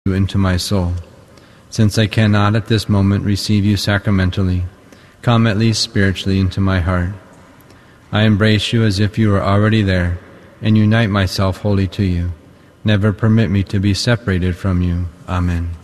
you into my soul. Since I cannot at this moment receive you sacramentally, come at least spiritually into my heart. I embrace you as if you were already there, and unite myself wholly to you. Never permit me to be separated from you. Amen.